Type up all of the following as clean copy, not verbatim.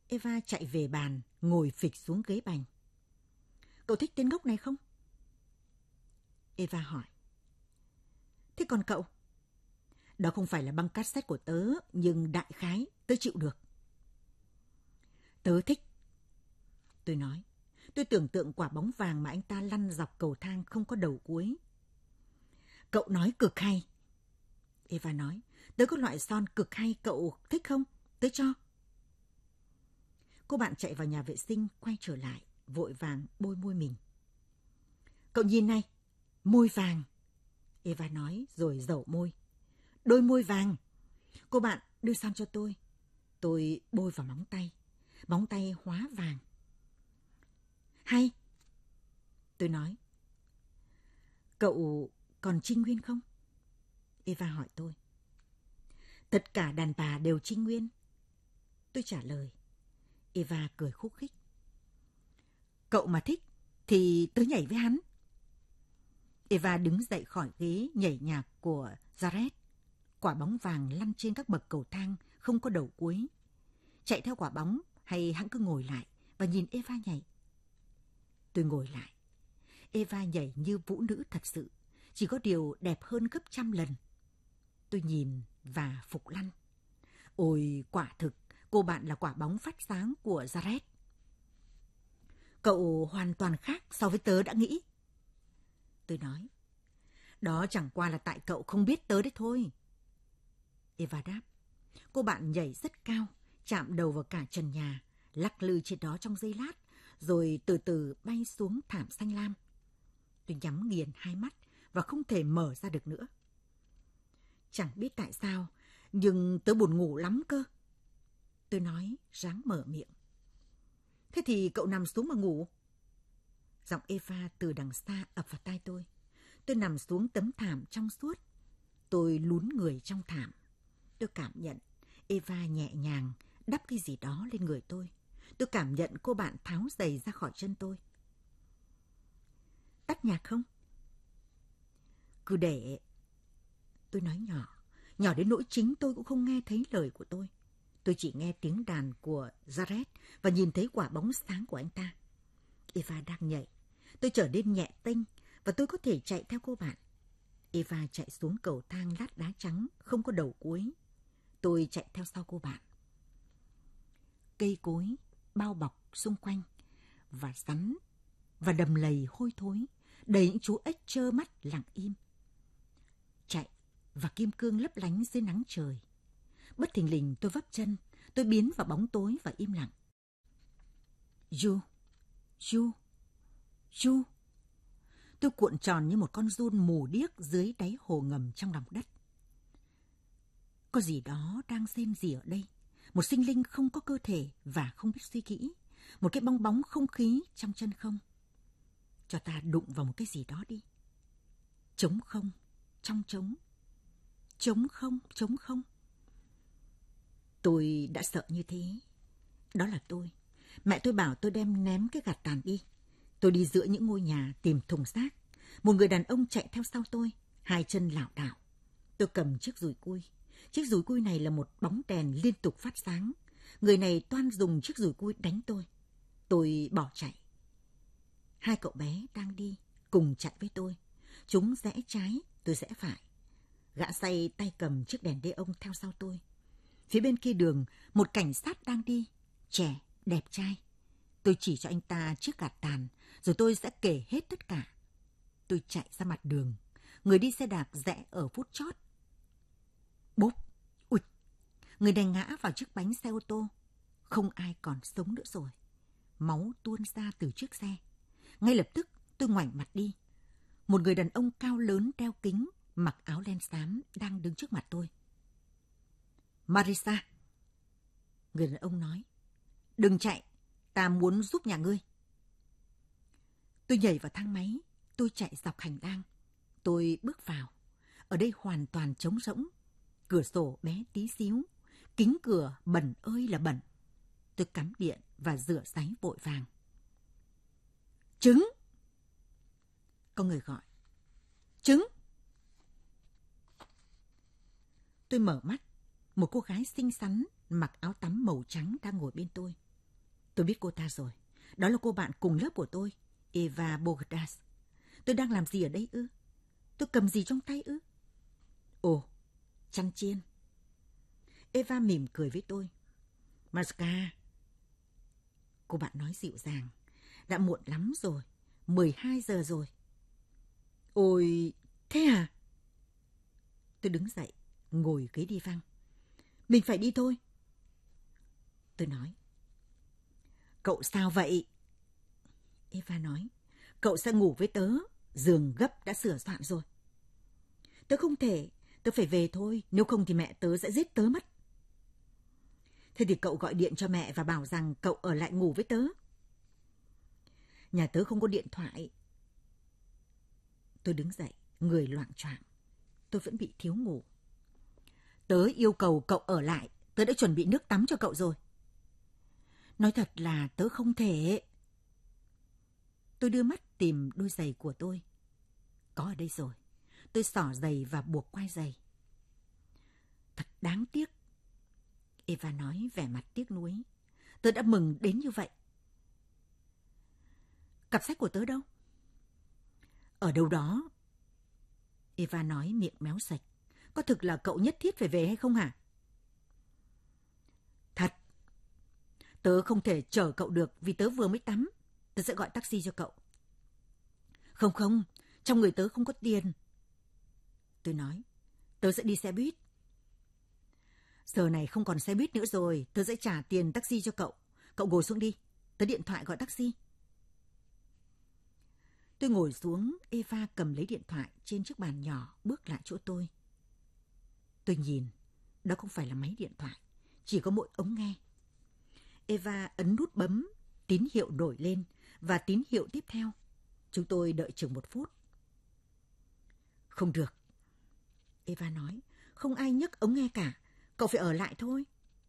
Eva chạy về bàn, ngồi phịch xuống ghế bành. Cậu thích tên ngốc này không? Eva hỏi. Thế còn cậu? Đó không phải là băng cassette của tớ, nhưng đại khái tớ chịu được. Tớ thích. Tôi nói. Tôi tưởng tượng quả bóng vàng mà anh ta lăn dọc cầu thang không có đầu cuối. Cậu nói cực hay. Eva nói. Tớ có loại son cực hay, cậu thích không? Tớ cho. Cô bạn chạy vào nhà vệ sinh, quay trở lại, vội vàng bôi môi mình. Cậu nhìn này, môi vàng. Eva nói rồi dẩu môi. Đôi môi vàng. Cô bạn đưa son cho tôi. Tôi bôi vào móng tay. Móng tay hóa vàng. Hay. Tôi nói. Cậu còn trinh nguyên không? Eva hỏi tôi. Tất cả đàn bà đều trinh nguyên. Tôi trả lời. Eva cười khúc khích. Cậu mà thích thì tớ nhảy với hắn. Eva đứng dậy khỏi ghế nhảy nhạc của Jared. Quả bóng vàng lăn trên các bậc cầu thang không có đầu cuối. Chạy theo quả bóng hay hẵng cứ ngồi lại và nhìn Eva nhảy. Tôi ngồi lại. Eva nhảy như vũ nữ thật sự, chỉ có điều đẹp hơn gấp 100 lần. Tôi nhìn và phục lăn. Ôi, quả thực, cô bạn là quả bóng phát sáng của Jared. Cậu hoàn toàn khác so với tớ đã nghĩ. Tôi nói. Đó chẳng qua là tại cậu không biết tớ đấy thôi. Eva đáp. Cô bạn nhảy rất cao, chạm đầu vào cả trần nhà, lắc lư trên đó trong giây lát, rồi từ từ bay xuống thảm xanh lam. Tôi nhắm nghiền hai mắt và không thể mở ra được nữa. Chẳng biết tại sao, nhưng tớ buồn ngủ lắm cơ. Tôi nói, ráng mở miệng. Thế thì cậu nằm xuống mà ngủ. Giọng Eva từ đằng xa ập vào tai tôi. Tôi nằm xuống tấm thảm trong suốt. Tôi lún người trong thảm. Tôi cảm nhận Eva nhẹ nhàng đắp cái gì đó lên người tôi. Tôi cảm nhận cô bạn tháo giày ra khỏi chân tôi. Tắt nhạc không? Cứ để. Tôi nói nhỏ. Nhỏ đến nỗi chính tôi cũng không nghe thấy lời của tôi. Tôi chỉ nghe tiếng đàn của Jared và nhìn thấy quả bóng sáng của anh ta. Eva đang nhảy. Tôi trở nên nhẹ tênh và tôi có thể chạy theo cô bạn. Eva chạy xuống cầu thang lát đá trắng, không có đầu cuối. Tôi chạy theo sau cô bạn. Cây cối bao bọc xung quanh và rắn và đầm lầy hôi thối, đầy những chú ếch trơ mắt lặng im. Chạy và kim cương lấp lánh dưới nắng trời. Bất thình lình tôi vấp chân, tôi biến vào bóng tối và im lặng. Yu, Yu, Yu. Tôi cuộn tròn như một con giun mù điếc dưới đáy hồ ngầm trong lòng đất. Có gì đó đang rên rỉ ở đây. Một sinh linh không có cơ thể và không biết suy nghĩ. Một cái bong bóng không khí trong chân không. Cho ta đụng vào một cái gì đó đi. Trống không, trong trống. Trống không, trống không. Tôi đã sợ như thế. Đó là tôi. Mẹ tôi bảo tôi đem ném cái gạt tàn đi. Tôi đi giữa những ngôi nhà tìm thùng rác. Một người đàn ông chạy theo sau tôi, hai chân lảo đảo. Tôi cầm chiếc dùi cui. Chiếc dùi cui này là một bóng đèn liên tục phát sáng. Người này toan dùng chiếc dùi cui đánh tôi. Tôi bỏ chạy. Hai cậu bé đang đi, cùng chạy với tôi. Chúng rẽ trái, tôi rẽ phải. Gã say tay cầm chiếc đèn đê ông theo sau tôi. Phía bên kia đường, một cảnh sát đang đi, trẻ, đẹp trai. Tôi chỉ cho anh ta chiếc gạt tàn, rồi tôi sẽ kể hết tất cả. Tôi chạy ra mặt đường. Người đi xe đạp rẽ ở phút chót. Bốp, ụt. Người này ngã vào chiếc bánh xe ô tô. Không ai còn sống nữa rồi. Máu tuôn ra từ chiếc xe. Ngay lập tức tôi ngoảnh mặt đi. Một người đàn ông cao lớn đeo kính, mặc áo len xám đang đứng trước mặt tôi. Marisa. Người đàn ông nói. Đừng chạy, ta muốn giúp nhà ngươi. Tôi nhảy vào thang máy, tôi chạy dọc hành lang. Tôi bước vào. Ở đây hoàn toàn trống rỗng. Cửa sổ bé tí xíu. Kính cửa bẩn ơi là bẩn. Tôi cắm điện và rửa ráy vội vàng. Trứng! Có người gọi. Trứng! Tôi mở mắt. Một cô gái xinh xắn mặc áo tắm màu trắng đang ngồi bên tôi. Tôi biết cô ta rồi. Đó là cô bạn cùng lớp của tôi, Eva Bogdas. Tôi đang làm gì ở đây ư? Tôi cầm gì trong tay ư? Ồ, chăn chiên. Eva mỉm cười với tôi. Maska, cô bạn nói dịu dàng. Đã muộn lắm rồi, 12 giờ rồi. Ôi, thế à? Tôi đứng dậy, ngồi ghế đi văng. Mình phải đi thôi. Tôi nói. Cậu sao vậy? Eva nói. Cậu sẽ ngủ với tớ, giường gấp đã sửa soạn rồi. Tớ không thể, tớ phải về thôi, nếu không thì mẹ tớ sẽ giết tớ mất. Thế thì cậu gọi điện cho mẹ và bảo rằng cậu ở lại ngủ với tớ. Nhà tớ không có điện thoại. Tôi đứng dậy, người loạng choạng. Tôi vẫn bị thiếu ngủ. Tớ yêu cầu cậu ở lại, tớ đã chuẩn bị nước tắm cho cậu rồi. Nói thật là tớ không thể. Tôi đưa mắt tìm đôi giày của tôi. Có ở đây rồi. Tôi xỏ giày và buộc quai giày. Thật đáng tiếc. Eva nói vẻ mặt tiếc nuối. Tớ đã mừng đến như vậy. Cặp sách của tớ đâu? Ở đâu đó. Eva nói miệng méo sạch. Có thực là cậu nhất thiết phải về hay không hả? Thật. Tớ không thể chở cậu được vì tớ vừa mới tắm. Tớ sẽ gọi taxi cho cậu. Không, trong người tớ không có tiền. Tôi nói, tớ sẽ đi xe buýt. Giờ này không còn xe buýt nữa rồi, tớ sẽ trả tiền taxi cho cậu. Cậu ngồi xuống đi, tớ điện thoại gọi taxi. Tôi ngồi xuống, Eva cầm lấy điện thoại trên chiếc bàn nhỏ bước lại chỗ tôi. Tôi nhìn, đó không phải là máy điện thoại, chỉ có một ống nghe. Eva ấn nút bấm, tín hiệu nổi lên và tín hiệu tiếp theo. Chúng tôi đợi chừng 1 phút. Không được. Eva nói, không ai nhấc ống nghe cả, cậu phải ở lại thôi.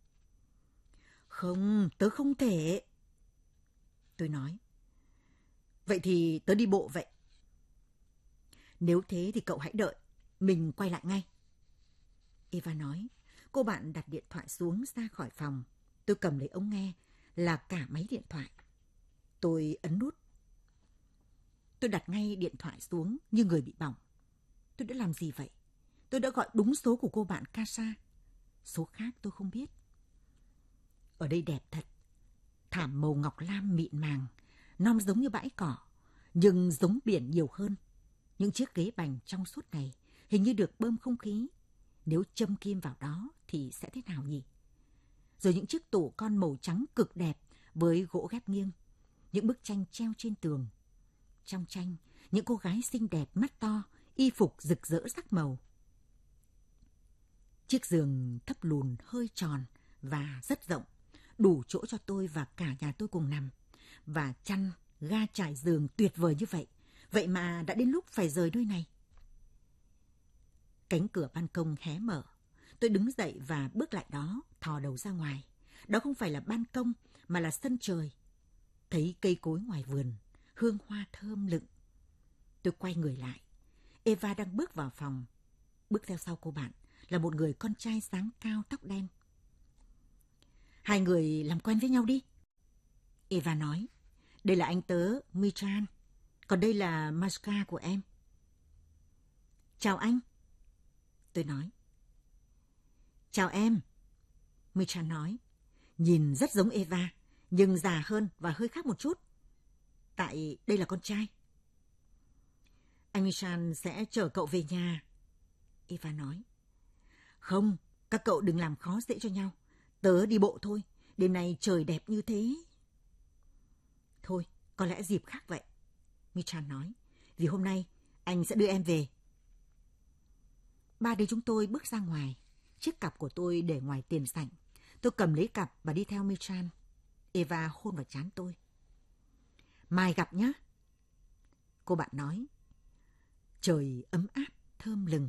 Không, tớ không thể. Tôi nói. Vậy thì tớ đi bộ vậy. Nếu thế thì cậu hãy đợi, mình quay lại ngay. Eva nói. Cô bạn đặt điện thoại xuống ra khỏi phòng. Tôi cầm lấy ống nghe, là cả máy điện thoại. Tôi ấn nút. Tôi đặt ngay điện thoại xuống như người bị bỏng. Tôi đã làm gì vậy? Tôi đã gọi đúng số của cô bạn Casa. Số khác tôi không biết. Ở đây đẹp thật. Thảm màu ngọc lam mịn màng, non giống như bãi cỏ, nhưng giống biển nhiều hơn. Những chiếc ghế bành trong suốt này hình như được bơm không khí. Nếu châm kim vào đó thì sẽ thế nào nhỉ? Rồi những chiếc tủ con màu trắng cực đẹp với gỗ ghép nghiêng. Những bức tranh treo trên tường. Trong tranh, những cô gái xinh đẹp mắt to, y phục rực rỡ sắc màu. Chiếc giường thấp lùn hơi tròn và rất rộng, đủ chỗ cho tôi và cả nhà tôi cùng nằm. Và chăn, ga trải giường tuyệt vời như vậy. Vậy mà đã đến lúc phải rời nơi này. Cánh cửa ban công hé mở. Tôi đứng dậy và bước lại đó, thò đầu ra ngoài. Đó không phải là ban công, mà là sân trời. Thấy cây cối ngoài vườn, hương hoa thơm lựng. Tôi quay người lại. Eva đang bước vào phòng. Bước theo sau cô bạn là một người con trai dáng cao tóc đen. Hai người làm quen với nhau đi. Eva nói. Đây là anh tớ, Mitran. Còn đây là Maska của em. Chào anh. Tôi nói. Chào em. Mitran nói. Nhìn rất giống Eva, nhưng già hơn và hơi khác một chút. Tại đây là con trai. Anh Mitran sẽ chở cậu về nhà. Eva nói. Không, các cậu đừng làm khó dễ cho nhau. Tớ đi bộ thôi, đêm nay trời đẹp như thế. Thôi, có lẽ dịp khác vậy. Mitran nói. Vì hôm nay, anh sẽ đưa em về. Ba đứa chúng tôi bước ra ngoài. Chiếc cặp của tôi để ngoài tiền sảnh. Tôi cầm lấy cặp và đi theo Mitran. Eva hôn vào trán tôi. Mai gặp nhé. Cô bạn nói. Trời ấm áp, thơm lừng.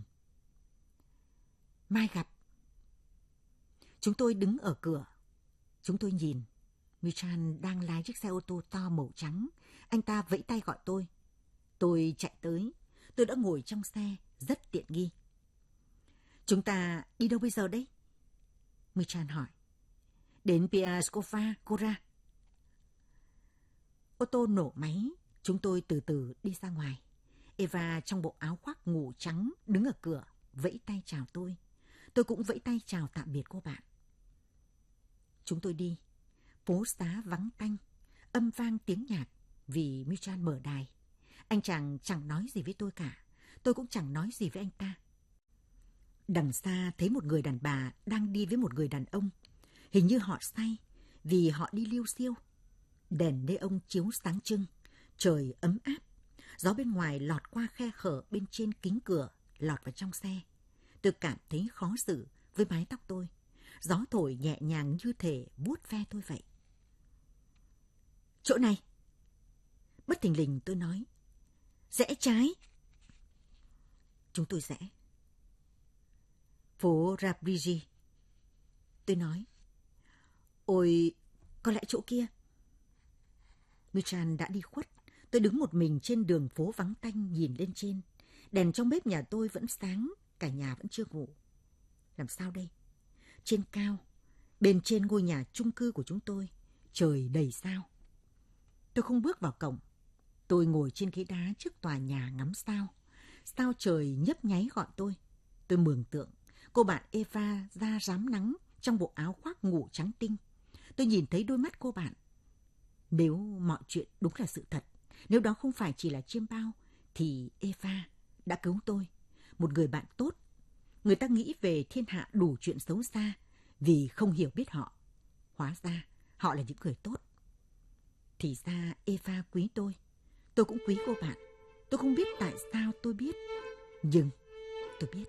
Mai gặp. Chúng tôi đứng ở cửa. Chúng tôi nhìn. Mitran đang lái chiếc xe ô tô to màu trắng. Anh ta vẫy tay gọi tôi. Tôi chạy tới. Tôi đã ngồi trong xe, rất tiện nghi. Chúng ta đi đâu bây giờ đấy? Mitran hỏi. Đến Piaskova, Kora. Ô tô nổ máy, chúng tôi từ từ đi ra ngoài. Eva trong bộ áo khoác ngủ trắng đứng ở cửa, vẫy tay chào tôi. Tôi cũng vẫy tay chào tạm biệt cô bạn. Chúng tôi đi. Phố xá vắng tanh, âm vang tiếng nhạc vì Michan mở đài. Anh chàng chẳng nói gì với tôi cả. Tôi cũng chẳng nói gì với anh ta. Đằng xa thấy một người đàn bà đang đi với một người đàn ông. Hình như họ say vì họ đi liêu xiêu. Đèn neon chiếu sáng trưng, trời ấm áp. Gió bên ngoài lọt qua khe hở bên trên kính cửa, lọt vào trong xe. Tôi cảm thấy khó xử với mái tóc tôi. Gió thổi nhẹ nhàng như thể vuốt ve tôi vậy. Chỗ này. Bất thình lình tôi nói. Rẽ trái. Chúng tôi rẽ. Phố Rabrigi. Tôi nói. Ôi, có lẽ chỗ kia. Michan đã đi khuất. Tôi đứng một mình trên đường phố vắng tanh nhìn lên trên. Đèn trong bếp nhà tôi vẫn sáng, cả nhà vẫn chưa ngủ. Làm sao đây? Trên cao, bên trên ngôi nhà chung cư của chúng tôi, trời đầy sao. Tôi không bước vào cổng. Tôi ngồi trên ghế đá trước tòa nhà ngắm sao. Sao trời nhấp nháy gọi tôi. Tôi mường tượng cô bạn Eva ra rám nắng trong bộ áo khoác ngủ trắng tinh. Tôi nhìn thấy đôi mắt cô bạn. Nếu mọi chuyện đúng là sự thật, nếu đó không phải chỉ là chiêm bao, thì Eva đã cứu tôi, một người bạn tốt. Người ta nghĩ về thiên hạ đủ chuyện xấu xa vì không hiểu biết họ. Hóa ra họ là những người tốt. Thì ra Eva quý tôi cũng quý cô bạn. Tôi không biết tại sao tôi biết, nhưng tôi biết.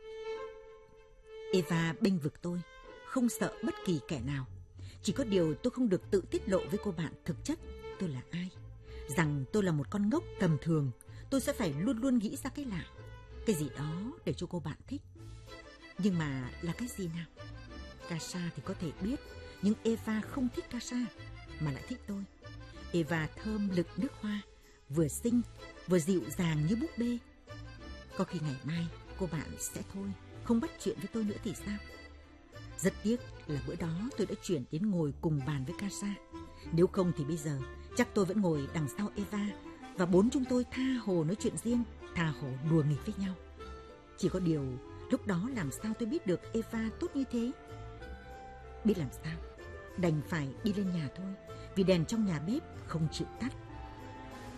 Eva bênh vực tôi, không sợ bất kỳ kẻ nào. Chỉ có điều tôi không được tự tiết lộ với cô bạn thực chất tôi là ai. Rằng tôi là một con ngốc tầm thường, tôi sẽ phải luôn luôn nghĩ ra cái lạ, cái gì đó để cho cô bạn thích. Nhưng mà là cái gì nào? Kasha thì có thể biết, nhưng Eva không thích Kasha, mà lại thích tôi. Eva thơm lựng nước hoa, vừa xinh, vừa dịu dàng như búp bê. Có khi ngày mai cô bạn sẽ thôi, không bắt chuyện với tôi nữa thì sao? Rất tiếc là bữa đó tôi đã chuyển đến ngồi cùng bàn với Kasha. Nếu không thì bây giờ chắc tôi vẫn ngồi đằng sau Eva và bốn chúng tôi tha hồ nói chuyện riêng, tha hồ đùa nghịch với nhau. Chỉ có điều lúc đó làm sao tôi biết được Eva tốt như thế? Biết làm sao? Đành phải đi lên nhà thôi, vì đèn trong nhà bếp không chịu tắt.